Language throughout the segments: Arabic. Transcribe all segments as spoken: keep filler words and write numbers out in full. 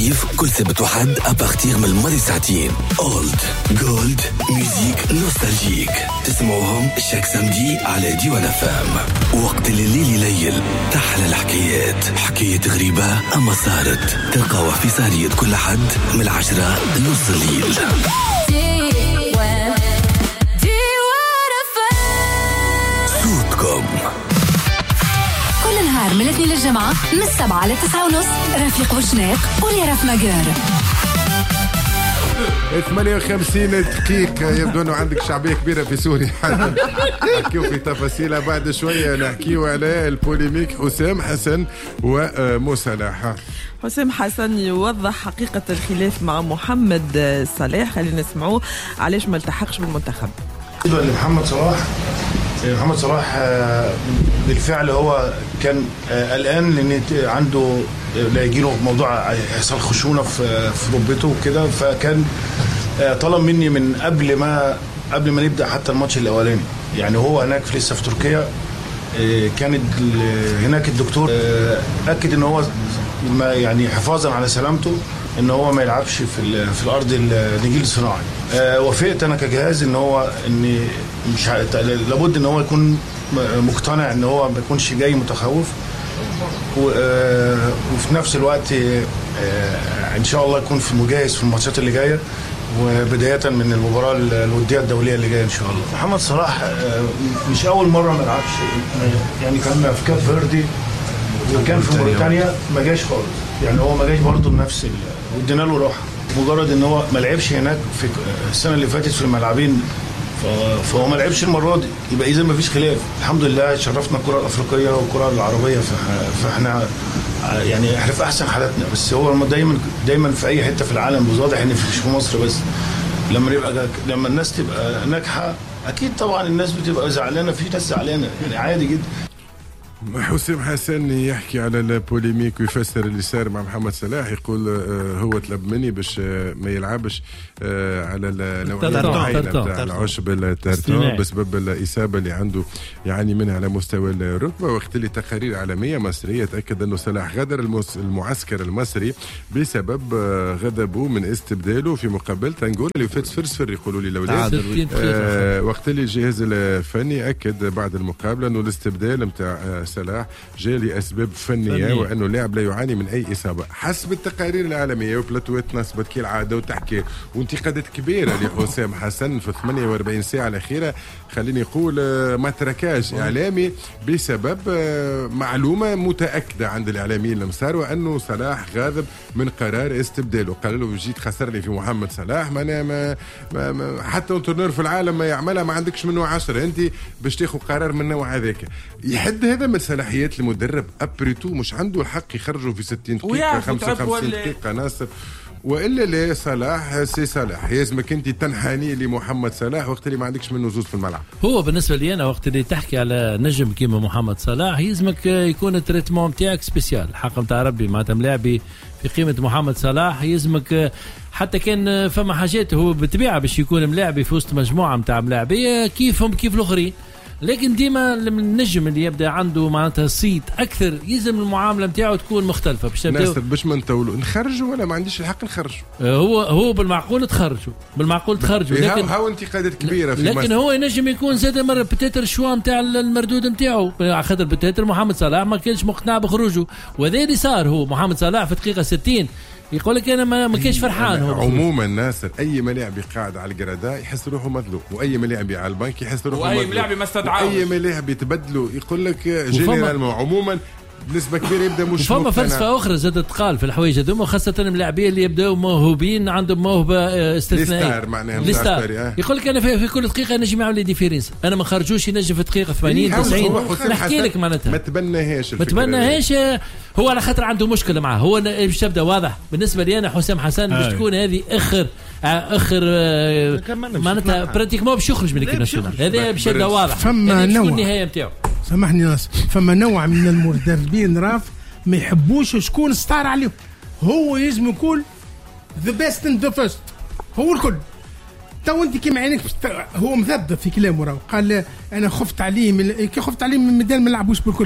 الصيف كل سبت وحد أبارتيغ من الماضي ساعتين. أولد جولد ميوزيك نوستالجيك تسمعوهم شاك سامدي على ديوان فام. وقت الليل ليل تحلى الحكايات، حكاية غريبة أما صارت، تلقاوها في سهرية كل حد من العشرة لنص الليل. صوتكم كل نهار من الاثنين للجمعة من السبعة لتسعة ونص. رفيق وشناق وليرف مجار. ثمانية وخمسين دقيقة. يبدو أنه عندك شعبية كبيرة في سوريا. نحكيو في تفاصيلها بعد شوية. نحكيو على البوليميك حسام حسن ومصالح. حسام حسن يوضح حقيقة الخلاف مع محمد صلاح. خلينا نسمعوه علاش ما التحقش بالمنتخب. محمد صلاح محمد صلاح بالفعل هو كان قلقان لأن عنده لا يجيله موضوع يحصل خشونة في ركبته وكده، فكان طلب مني من قبل ما قبل ما نبدأ حتى الماتش الأولاني. يعني هو هناك في لسه في تركيا كانت هناك الدكتور أكد إن هو ما يعني حفاظا على سلامته ان هو ما يلعبش في في الارض النجيل الصناعي. أه وافقت انا كجهاز ان هو ان مش لابد ان هو يكون مقتنع ان هو ما يكونش جاي متخوف، وفي نفس الوقت أه ان شاء الله يكون في مجهز في الماتشات اللي جايه، وبدايه من المباراه الوديه الدوليه اللي جايه ان شاء الله. محمد صلاح أه مش اول مره ما يلعبش، يعني كان في كاب فيردي وكان في موريتانيا ما جاش خالص. يعني هو ما جاش برضه بنفس ودينا له راحه، مجرد ان هو ما لعبش هناك في السنه اللي فاتت في الملعبين، فهو ما لعبش المره دي، يبقى اذا ما فيش خلاف. الحمد لله شرفنا الكره الافريقيه والكره العربيه، فاحنا يعني احنا في احسن حالاتنا. بس هو دايما دايما في اي حته في العالم، واضح ان مش في مصر بس، لما يبقى لما الناس تبقى ناجحه اكيد طبعا الناس بتبقى زعلانه، في ناس زعلانه يعني عادي جدا. حسام حسن يحكي على البوليميك ويفسر اللي صار مع محمد صلاح. يقول هو طلب مني باش ما يلعبش على النوعية المعينة بتاع العشب التارتان بسبب الإصابة اللي عنده يعني منها على مستوى الركبة. وقت اللي تقارير عالمية مصرية تأكد أنه صلاح غادر المعسكر المصري بسبب غضبه من استبداله في مقابل تنقول اللي فات صفر صفر يقولوا لي الأولاد. آه وقت اللي الجهاز الفني أكد بعد المقابلة أنه الاستبدال متاع صلاح جاء لأسباب فنية, فنية وأنه اللاعب لا يعاني من أي إصابة حسب التقارير العالمية. وبلاتوات نصبت كالعادة وتحكي وانتقادات كبيرة لحسام حسن في ثمانية وأربعين ساعة الأخيرة. خليني نقول ما تركاش إعلامي بسبب معلومة متأكدة عند الإعلاميين المسار، وأنه صلاح غاضب من قرار استبداله. قال له جيت خسرني في محمد صلاح، ما, ما, ما حتى انترنور في العالم ما يعملها ما عندكش منه عشرة، أنت باش تاخذ قرار من نوع هذاك. يحد هذا من صلاحيات المدرب أبريتو، مش عنده الحق يخرجوا في ستين دقيقة خمسة وخمسين دقيقة ناصر، وإلا لا صلاح سي صلاح يلزمك أنت تنحني لمحمد صلاح وقت اللي ما عندكش منه زوز في الملعب. هو بالنسبة لي أنا وقت اللي تحكي على نجم كيما محمد صلاح يلزمك يكون التريتمون متاعك سبيسيال حق متاع ربي، معناتها ملاعبي في قيمة محمد صلاح يلزمك حتى كان فما حاجات هو بطبيعة باش يكون ملاعبي في وسط مجموعة متاع ملاعبية كيفهم كيف الآخرين، لكن ديما النجم اللي يبدا عنده معناتها صيت اكثر يلزم المعامله نتاعو تكون مختلفه باش ناصر باش ما نطولوا نخرجوا ولا ما عنديش الحق نخرجوا. هو هو بالمعقول تخرجوا بالمعقول تخرجوا لكن هاو انتقادات كبيره في لكن مصر. هو ينجم يكون زاد مره بتاتر شوا نتاع المردود نتاعو على خاطر بتاتر محمد صلاح ما كانش مقتنع بخروجه، وهذا اللي صار. هو محمد صلاح في دقيقه ستين يقول لك انا ما كانش فرحان. هو عموما ناصر اي ملاعب قاعد على الجرادا يحس روحه مظلوم، واي ملاعب على البنك يحس روحه مظلوم، واي ملاعب ما استدعاه، اي ملاعب يتبدلوا يقول لك جنرال. عموما نسبة كبيرة يبدا مش فما فلسفة أخرى زادت تقال في الحوايج هذوما، خاصة اللاعبين اللي يبداو موهوبين عندهم موهبة استثنائية. ليستار معناها ليستار يقول لك أنا في, في كل دقيقة نجم يعمل لي ديفيرنس، أنا ما خرجوش ينجم في دقيقة ثمانين تسعين. نحكي لك معناتها ما تبناهاش ما تبناهاش هو على خاطر عنده مشكلة معه. هو باش تبدا واضح بالنسبة لي أنا حسام حسن باش تكون هذه آخر آخر معناتها براتيك ما باش يخرج من الناشونال، هذا باش يبدا واضح. فما نوع النهاية نتاعو سامحني ناس، فما نوع من المدربين راف ما يحبوش شكون ستار عليهم. هو يلزم يقول ذا بيست اند ذا فيرست، هو الكل. تو انت كيما عينك هو مذبذب في كلامه، راه قال انا خفت عليه من كي خفت عليه من ميدان ما نلعبوش بالكل.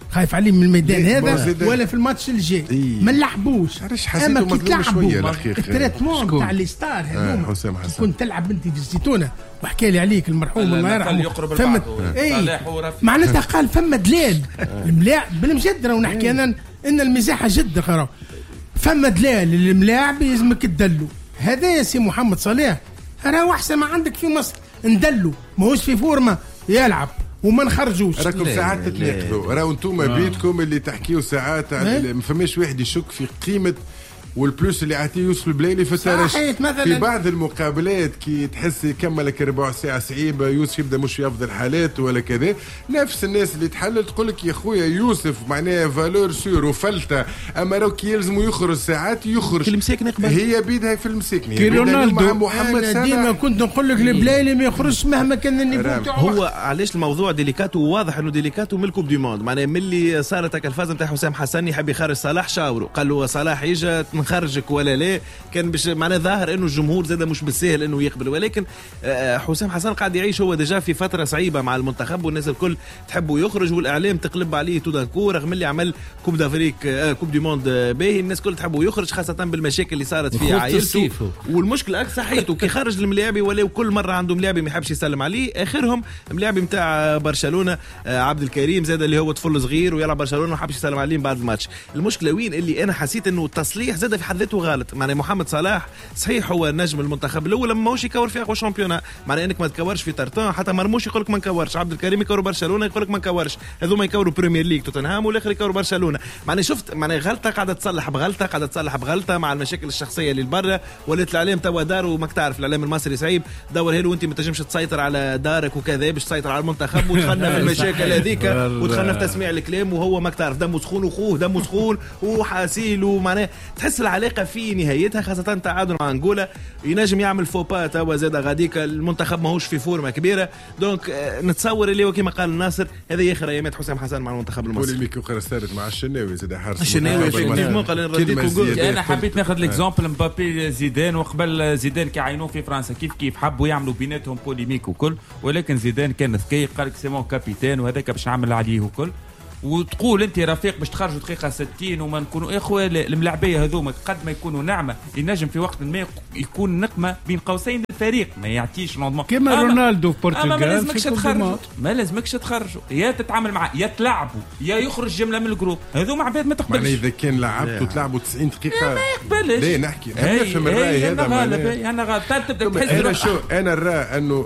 خايف عليه من الميدان هذا ولا في الماتش الجاي إيه. ما نلعبوش. اما كي تلعبوا التريتمون تاع لي ستار هذوما كنت تلعب انت في الزيتونه وحكى لي عليك المرحوم الله يرحمه فما اي معناتها قال فما دلال الملاعب بالمجد راهو نحكي انا ان المزاحه جد خرا فما دلال الملاعب يلزمك تدلو. هذا يا سي محمد صلاح راهو احسن ما عندك في مصر ندلو ماهوش في فورمه يلعب وما نخرجوش. راكم ساعات تتناقضوا راهو انتم بيتكم اللي تحكيوا ساعات ما فماش واحد يشك في قيمه والبلوس اللي عطيه يوسف البلايلي في الترش في بعض المقابلات كي تحس يكملك ربع ساعه صعيبه يوسف يبدا مش في افضل حالاته ولا كذا نفس الناس اللي تحلل تقول لك يا خويا يوسف معناها فالور سور وفلته اما راهو كي يلزموا يخرج ساعات يخرج المساكن هي بيدها في المساكن كي رونالدو محمد صلاح ديما كنت نقول لك البلايلي ما يخرجش مهما كان النيفو تاعو. هو علاش الموضوع ديليكاتو وواضح انه ديليكاتو من الكوب دي موند معناها ملي صارت الفازه نتاع حسام حسن يحب يخرج صلاح شاورو قال له صلاح يجي نخرجك ولا لا كان باش معناه ظاهر انه الجمهور زاد مش بالسهل انه يقبل ولكن حسام حسن قاعد يعيش هو ديجا في فتره صعيبه مع المنتخب والناس الكل تحبه يخرج والاعلام تقلب عليه تو دانكو رغم اللي عمل كوب دافريك كوب دي موند باهي الناس الكل تحبه يخرج خاصه بالمشاكل اللي صارت في عائلته والمشكله اكثر صحيته كي خرج الملاعبي ولا كل مره عنده ملاعبي ما يحبش يسلم عليه اخرهم ملاعبي نتاع برشلونه عبد الكريم زاد اللي هو طفل صغير ويلعب برشلونه ما حبش يسلم عليه بعد الماتش. المشكله وين اللي انا حسيت انه التصليح زاد في حد ذاته غلط. معنى محمد صلاح صحيح هو نجم المنتخب الاول لما ماهوش يكور في اقوى شامبيونات معنى انك ما تكورش في ترتان حتى مرموش يقول لك ما نكورش عبد الكريم يكوروا برشلونه يقول لك ما نكورش هذوما يكوروا بريمير ليج توتنهام والاخر يكوروا برشلونه. معنى شفت معنى غلطه قاعده تصلح بغلطه قاعده تصلح بغلطه مع المشاكل الشخصيه اللي برا ولات الاعلام توا دار وما تعرف الاعلام المصري صعيب دور هيلو وانت ما تنجمش تسيطر على دارك وكذا باش تسيطر على المنتخب ودخلنا في المشاكل هذيك ودخلنا في تسميع الكلام وهو ما تعرف دمه سخون وخوه دمه سخون وحاسيل ومعناه تحس العلاقه في نهايتها خاصه تعادل مع انغولا ينجم يعمل فوبا توا زاد غاديك المنتخب ماهوش في فورمه كبيره دونك نتصور اللي هو كما قال الناصر هذا ياخر ايامات حسام حسن مع المنتخب المصري. بوليميك وقرا صارت مع الشناوي زاد حارس الشناوي فيكتيفمون قال رديت انا حبيت ناخذ ليكزامبل مبابي زيدان وقبل زيدان كي عينوه في فرنسا كيف كيف حبوا يعملوا بيناتهم بوليميك وكل ولكن زيدان كان ذكي قال لك سيمون كابيتان وهذاك باش نعمل عليه وكل وتقول انت رفيق باش تخرجوا دقيقه ستين وما نكونوا يا خويا الملاعبيه هذوما قد ما يكونوا نعمه ينجم في وقت ما يكون نقمه بين قوسين الفريق ما يعطيش لوندمون كما رونالدو في البرتغال. ما لازمكش تخرجوا ما لازمكش تخرجوا يا تتعامل معاه يا تلعبوا يا يخرج جمله من الجروب هذوما عباد ما تقبلش. يعني اذا كان لعبت وتلعبوا تسعين دقيقه ما يقبلش. ليه نحكي نفهم الراي هذا انا غالب تبدا تحس انا شو انا الراي انه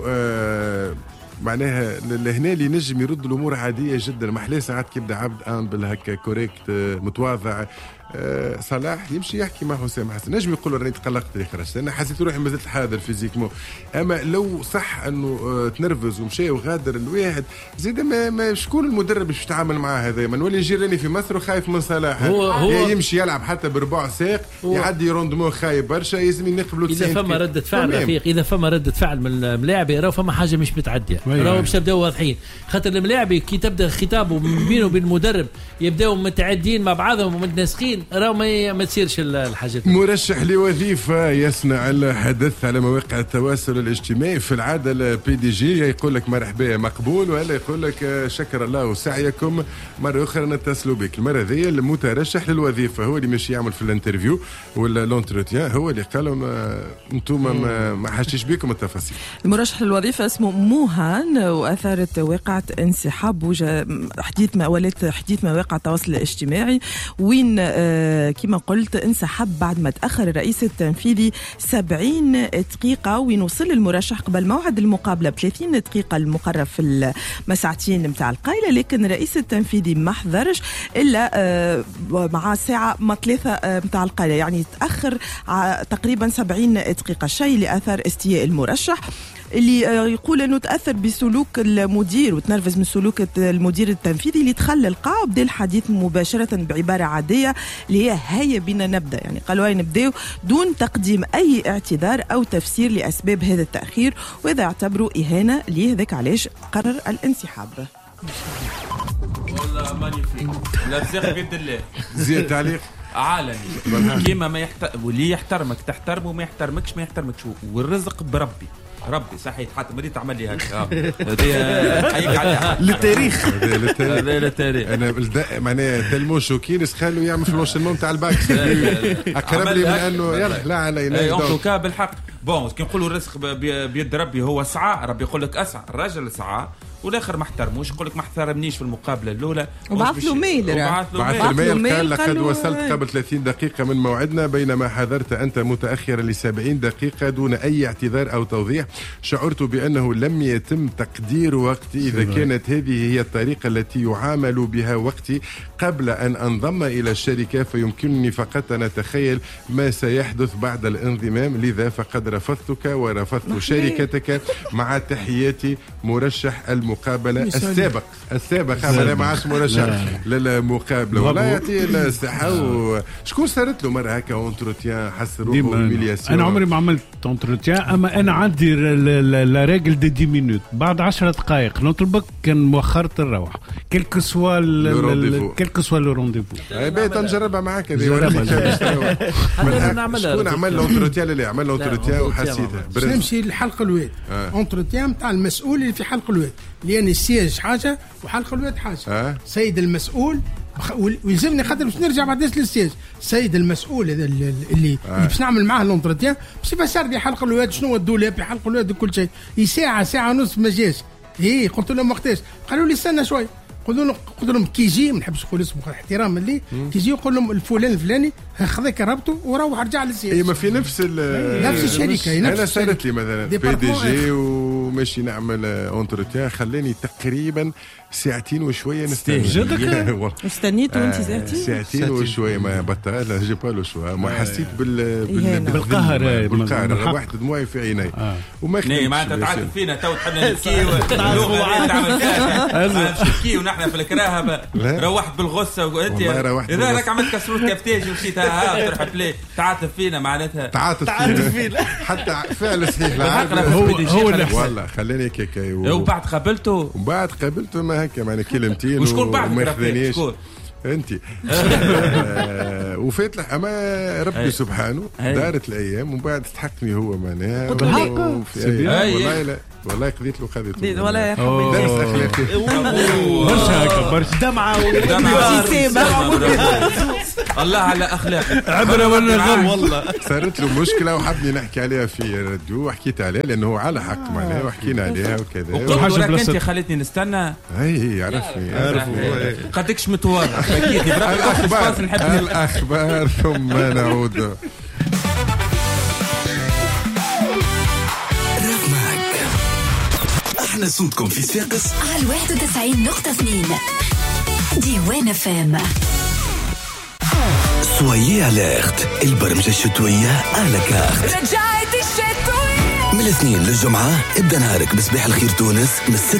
آه معناها لهنا اللي نجم يرد الامور عاديه جدا محلاه ساعات كيبدا عبد امبل هكا كوريكت متواضع أه صلاح يمشي يحكي مع حسام حسن نجم يقول راني تقلقت اللي خرجت انا حسيت روحي مازلت حاضر فيزيكمون اما لو صح انه أه تنرفز ومشى وغادر الواحد زيد ما, ما شكون المدرب باش يتعامل معاه هذا ما نولي نجي راني في مصر وخايف من صلاح هو هو يمشي يلعب حتى بربع ساق يعدي روندمون خايب برشا لازم نقبلوا اذا فما ردة فعل رفيق اذا فما ردة فعل من الملاعبي راهو فما حاجه مش متعديه راهو باش تبداو واضحين خاطر الملاعبي كي تبدا خطابه بينه وبين المدرب يبداو متعدين مع بعضهم ومتناسقين راهو ما ما تصيرش الحاجات. مرشح لوظيفه يصنع الحدث على مواقع التواصل الاجتماعي في العاده البي دي جي يقول لك مرحبا مقبول ولا يقول لك شكر الله سعيكم مره اخرى نتصلوا بك. المره هذه المترشح للوظيفه هو اللي ماشي يعمل في الانترفيو ولا لونتروتيان هو اللي قال لهم انتم ما, ما حاشيش بكم التفاصيل. المرشح للوظيفه اسمه موهان واثارت واقعه انسحاب وجا حديث ما ولات حديث مواقع التواصل الاجتماعي وين آه كما قلت انسحب بعد ما تأخر الرئيس التنفيذي سبعين دقيقة وين وصل المرشح قبل موعد المقابلة بثلاثين دقيقة المقرر في المساعتين متاع القايلة لكن الرئيس التنفيذي ما حضرش إلا آه مع ساعة ما ثلاثة آه متاع القايلة يعني تأخر تقريبا سبعين دقيقة شيء لأثر استياء المرشح اللي يقول انه تاثر بسلوك المدير وتنرفز من سلوك المدير التنفيذي اللي تخلى القاعه وبدا الحديث مباشره بعباره عاديه اللي هي هيا بنا نبدا يعني قالوا هيا نبداو دون تقديم اي اعتذار او تفسير لاسباب هذا التاخير واذا اعتبروا اهانه ليه ذاك علاش قرر الانسحاب. والله مانيفيك لا تزيق بيد الله زيد تعليق عالمي كيما ما يحت... واللي يحترمك تحترمه وما يحترمكش ما يحترمكش. والرزق بربي ربي صحيح حتى مريت تعمل لي هكا هذه حيك عليها للتاريخ هذا للتاريخ. انا معناها تلمو شوكينس خلوا يعمل في الوشنمون تاع الباك اقرب لي من انه يلا لا علينا اي اون بالحق. بون كي نقولوا الرزق بيد ربي هو سعى، ربي يقول لك اسعى، الراجل سعى والاخر ما احترموش يقول لك ما احترمنيش في المقابله الاولى وبعث له ميل بعث له ميل قال لقد وصلت قبل ثلاثين دقيقه من موعدنا بينما حضرت انت متاخرا ل سبعين دقيقه دون اي اعتذار او توضيح. شعرت بانه لم يتم تقدير وقتي اذا كانت هذه هي الطريقه التي يعامل بها وقتي قبل ان انضم الى الشركه فيمكنني فقط ان اتخيل ما سيحدث بعد الانضمام. لذا فقد رفضتك ورفضت شركتك. مع تحياتي مرشح المقابله السابق السابق انا ما عادش مرشح للمقابله والله يعطيه الصحه. شكون صارت له مره هكا اونتروتيان حس روحه بالميلياسيون؟ انا عمري ما عملت اونتروتيان اما انا عندي لا ريغل دي دي مينوت بعد عشرة دقائق نطلبك كان مؤخرة الروح كلك سوا كلك سوا لو رونديفو. اي بيت نجربها معاك هذه شكون عمل اونتروتيان اللي عمل اونتروتيان وحسيتها نمشي للحلقه الواد اونتروتيان نتاع المسؤول اللي في حلقه الواد لان السياج حاجه وحلقه الواد حاجه. أه؟ سيد المسؤول ويلزمني خاطر باش نرجع بعد للسياج. سيد المسؤول هذا اللي, اللي أه؟ باش نعمل معاه لونتروتيان باش يفسر لي حلقه الواد شنو هو الدولاب في حلقه الواد وكل شيء. ساعه ساعه ونص ما جاش. ايه قلت لهم وقتاش قالوا لي استنى شوي. قلت لهم قلت لهم كي يجي ما نحبش نقول اسمه احتراما ليه كي يجي يقول لهم الفلان الفلاني خذاك ربطه وروح رجع للسياج. اي ما في نفس نفس الشركه نفس انا صارت لي مثلا بي دي جي وماشي نعمل اونتروتيان خلاني تقريبا ساعتين وشويه نستنى جدك استنيت وانت ساعتين ساعتين وشويه ما بطل لا جي با لو شوا ما حسيت بال بالقهر بالقهر واحد دموعي في عيني وما خديتش ما انت تعرف فينا تو تحبنا نبكي اللغه تعمل فيها نبكي ونحن في الكراهه روحت بالغصه وقلت اذا راك عملت كسروت كفتاج ومشيت ها تروح بلاي تعاطف فينا معناتها تعاطف فينا حتى فعل صحيح هو هو والله خلاني كيكا وبعد قابلته وبعد قابلته ما هكا معنا كلمتين وشكون بعد ما خذانيش انت وفات له اما ربي سبحانه دارت الايام ومن بعد استحقني هو معناها والله لا والله قضيت له قضيته ولا يا حبيبي درس اخلاقي برشا هكا برشا دمعه الله على اخلاقك عبره ولا غم والله. صارت له مشكله وحبني نحكي عليها في الراديو وحكيت عليها لانه هو على حق معناها وحكينا عليها وكذا وقلت انت خليتني نستنى. اي عرفني عرفوا قدكش متواضع اكيد الاخبار الاخبار ثم نعود. احنا صوتكم في صفاقس على واحد وتسعين نقطة اثنين ديوان فام. سويي اليرت البرمجة الشتوية على كارت. رجعت الشتوية من الاثنين للجمعة ابدأ نهارك بصباح الخير تونس من